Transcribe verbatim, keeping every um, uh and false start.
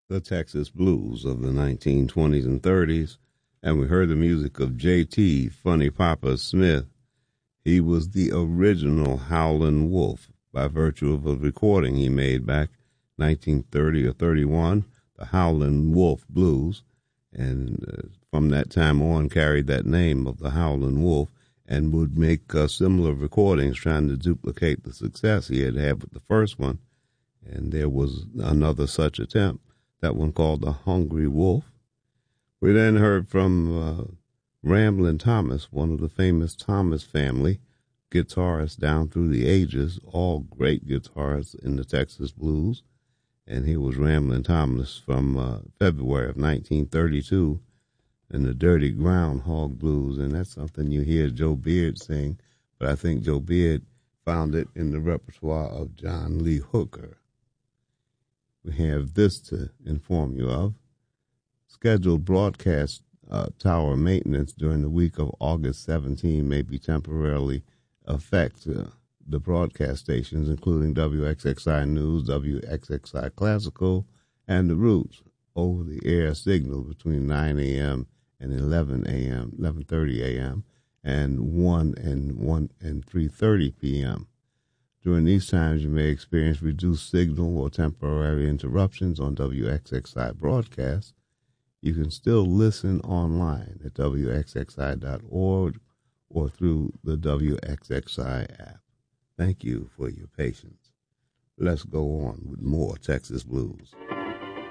the Texas blues of the nineteen twenties and thirties, and we heard the music of J T Funny Papa Smith. He was the original Howlin' Wolf by virtue of a recording he made back nineteen thirty or thirty-one, the Howlin' Wolf Blues, and uh, from that time on carried that name of the Howlin' Wolf and would make uh, similar recordings trying to duplicate the success he had had with the first one. And there was another such attempt, that one called The Hungry Wolf. We then heard from uh, Ramblin' Thomas, one of the famous Thomas family guitarists down through the ages, all great guitarists in the Texas blues. And he was Ramblin' Thomas from uh, February of nineteen thirty-two in the Dirty Groundhog Blues. And that's something you hear Joe Beard sing, but I think Joe Beard found it in the repertoire of John Lee Hooker. We have this to inform you of. Scheduled broadcast uh, tower maintenance during the week of August seventeenth may be temporarily affect uh, the broadcast stations, including W X X I News, W X X I Classical, and The Roots, over the air signal between nine a.m. and eleven a.m., eleven thirty a.m., and one and one and three thirty p.m. During these times, you may experience reduced signal or temporary interruptions on W X X I broadcasts. You can still listen online at W X X I dot org or through the W X X I app. Thank you for your patience. Let's go on with more Texas Blues.